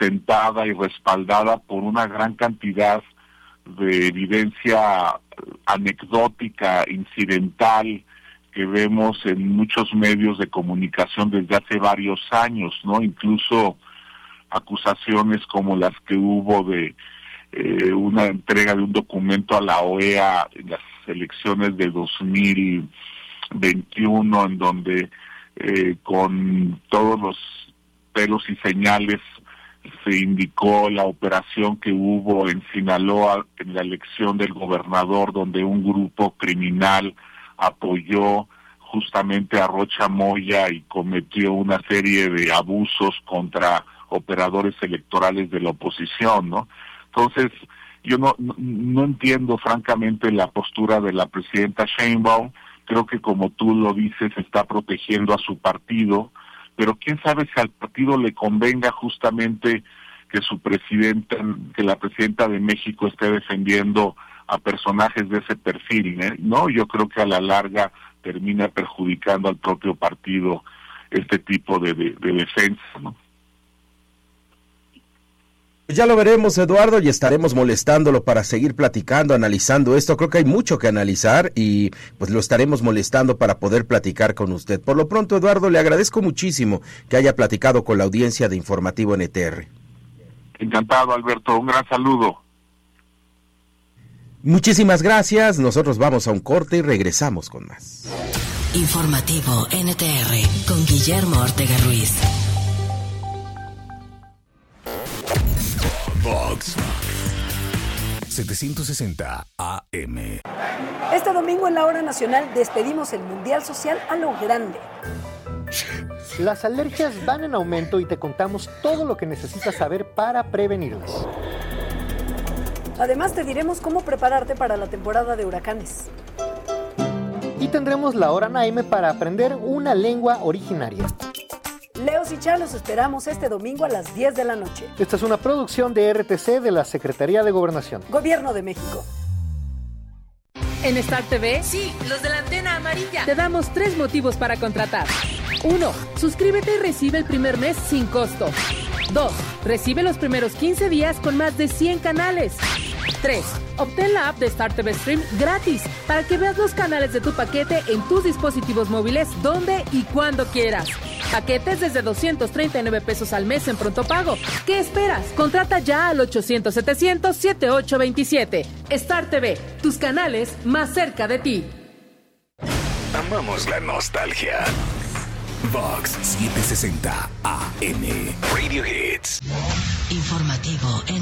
sustentada y respaldada por una gran cantidad de evidencia anecdótica, incidental, que vemos en muchos medios de comunicación desde hace varios años, ¿no? Incluso acusaciones como las que hubo de una entrega de un documento a la OEA en las elecciones de 2021, en donde con todos los pelos y señales se indicó la operación que hubo en Sinaloa en la elección del gobernador, donde un grupo criminal apoyó justamente a Rocha Moya y cometió una serie de abusos contra operadores electorales de la oposición, ¿no? Entonces, yo no entiendo francamente la postura de la presidenta Sheinbaum. Creo que, como tú lo dices, está protegiendo a su partido, pero quién sabe si al partido le convenga justamente que la presidenta de México esté defendiendo a personajes de ese perfil, ¿no? Yo creo que a la larga termina perjudicando al propio partido este tipo de defensa, ¿no? Ya lo veremos, Eduardo, y estaremos molestándolo para seguir platicando, analizando esto. Creo que hay mucho que analizar y pues lo estaremos molestando para poder platicar con usted. Por lo pronto, Eduardo, le agradezco muchísimo que haya platicado con la audiencia de Informativo NTR. Encantado, Alberto. Un gran saludo. Muchísimas gracias. Nosotros vamos a un corte y regresamos con más. Informativo NTR con Guillermo Ortega Ruiz. Vox 760 AM. Este domingo en la Hora Nacional despedimos el Mundial Social a lo grande. Las alergias van en aumento y te contamos todo lo que necesitas saber para prevenirlas. Además te diremos cómo prepararte para la temporada de huracanes. Y tendremos la Hora Naime para aprender una lengua originaria. Leos y Chá los esperamos este domingo a las 10 de la noche. Esta es una producción de RTC de la Secretaría de Gobernación. Gobierno de México. En Star TV, sí, los de la antena amarilla, te damos 3 motivos para contratar. 1. Suscríbete y recibe el primer mes sin costo. 2. Recibe los primeros 15 días con más de 100 canales. 3. Obtén la app de Star TV Stream gratis para que veas los canales de tu paquete en tus dispositivos móviles donde y cuando quieras. Paquetes desde 239 pesos al mes en pronto pago. ¿Qué esperas? Contrata ya al 800-700-7827. Star TV, tus canales más cerca de ti. Amamos la nostalgia. Vox 760 AM. Radio Hits. Informativo